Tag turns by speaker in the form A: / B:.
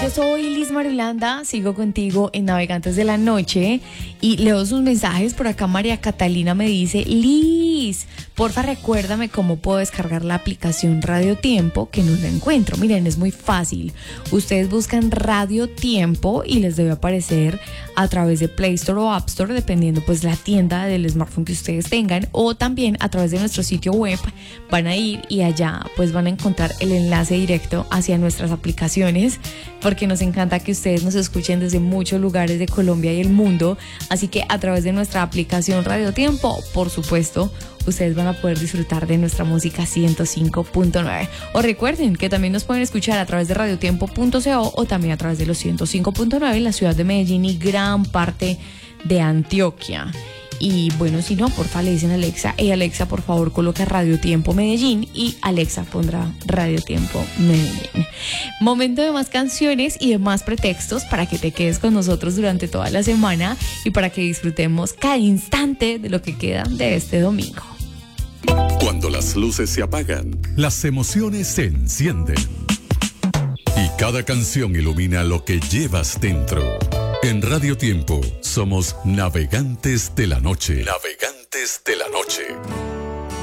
A: Yo soy Liz Marilanda, sigo contigo en Navegantes de la Noche y leo sus mensajes. Por acá María Catalina me dice: Liz, porfa recuérdame cómo puedo descargar la aplicación Radio Tiempo, que no la encuentro. Miren, es muy fácil. Ustedes buscan Radio Tiempo y les debe aparecer a través de Play Store o App Store, dependiendo pues la tienda del smartphone que ustedes tengan, o también a través de nuestro sitio web. Van a ir y allá pues van a encontrar el enlace directo hacia nuestras aplicaciones, porque nos encanta que ustedes nos escuchen desde muchos lugares de Colombia y el mundo. Así que a través de nuestra aplicación Radio Tiempo, por supuesto, ustedes van a poder disfrutar de nuestra música 105.9. O recuerden que también nos pueden escuchar a través de radiotiempo.co o también a través de los 105.9 en la ciudad de Medellín y gran parte de Antioquia. Y bueno, si no, porfa, le dicen a Alexa: hey Alexa, por favor, coloca Radio Tiempo Medellín, y Alexa pondrá Radio Tiempo Medellín. Momento de más canciones y de más pretextos para que te quedes con nosotros durante toda la semana y para que disfrutemos cada instante de lo que queda de este domingo.
B: Cuando las luces se apagan, las emociones se encienden. Y cada canción ilumina lo que llevas dentro. En Radio Tiempo somos Navegantes de la Noche. Navegantes de la Noche.